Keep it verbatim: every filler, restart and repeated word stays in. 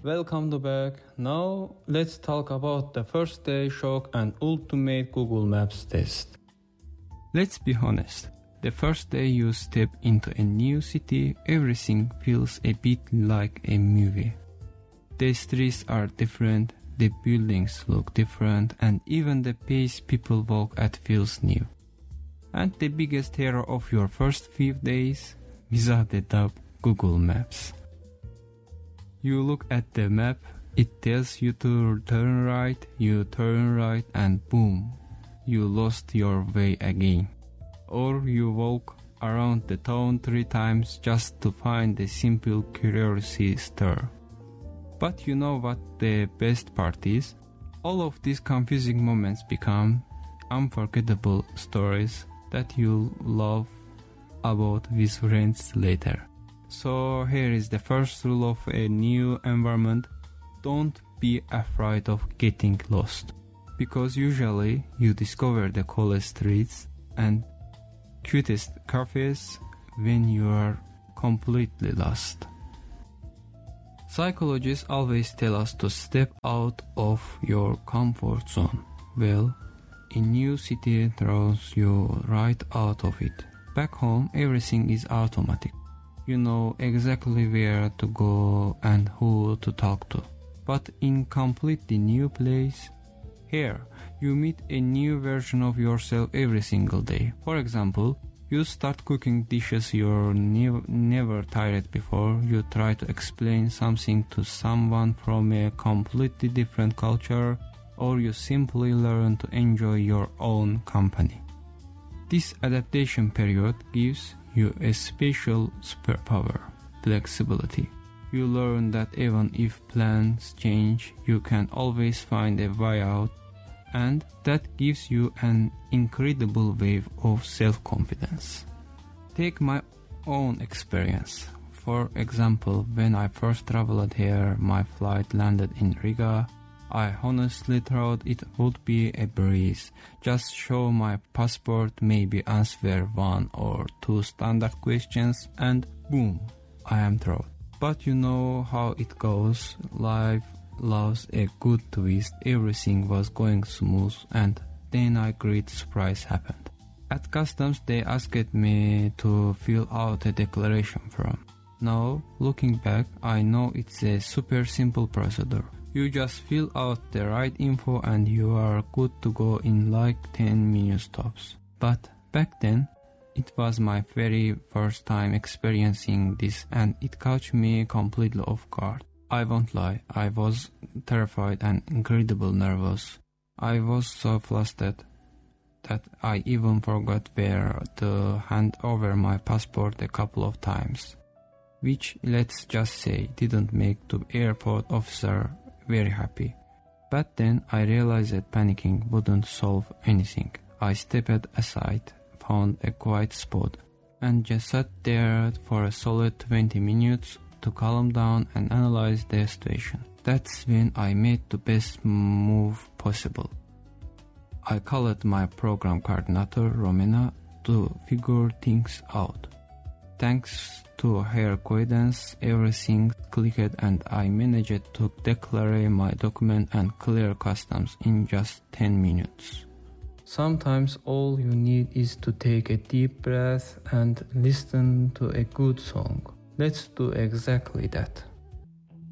Welcome to back. Now let's talk about the first day shock and ultimate Google Maps test. Let's be honest. The first day you step into a new city, everything feels a bit like a movie. The streets are different, the buildings look different, and even the pace people walk at feels new. And the biggest terror of your first few days, without a doubt, Google Maps. You look at the map, it tells you to turn right, you turn right, and boom, you lost your way again. Or you walk around the town three times just to find a simple curiosity store. But you know what the best part is? All of these confusing moments become unforgettable stories that you'll love about with friends later. So here is the first rule of a new environment. Don't be afraid of getting lost. Because usually you discover the coolest streets and cutest cafes when you are completely lost. Psychologists always tell us to step out of your comfort zone. Well, a new city throws you right out of it. Back home, everything is automatic. You know exactly where to go and who to talk to. But in completely new place, here, you meet a new version of yourself every single day. For example, you start cooking dishes you're ne- never tried before. You try to explain something to someone from a completely different culture, or you simply learn to enjoy your own company. This adaptation period gives you a special superpower, flexibility. You learn that even if plans change, you can always find a way out, and that gives you an incredible wave of self-confidence. Take my own experience. For example, when I first traveled here, my flight landed in Riga. I honestly thought it would be a breeze. Just show my passport, maybe answer one or two standard questions, and boom, I am through. But you know how it goes. Life loves a good twist. Everything was going smooth, and then a great surprise happened. At customs, they asked me to fill out a declaration form. Now, looking back, I know it's a super simple procedure. You just fill out the right info and you are good to go in like ten minutes tops. But back then, it was my very first time experiencing this, and it caught me completely off guard. I won't lie, I was terrified and incredibly nervous. I was so flustered that I even forgot where to hand over my passport a couple of times, which, let's just say, didn't make the airport officer very happy. But then I realized that panicking wouldn't solve anything. I stepped aside, found a quiet spot, and just sat there for a solid twenty minutes to calm down and analyze the situation. That's when I made the best move possible. I called my program coordinator, Romena, to figure things out. Thanks to her guidance, everything clicked and I managed to declare my document and clear customs in just ten minutes. Sometimes all you need is to take a deep breath and listen to a good song. Let's do exactly that.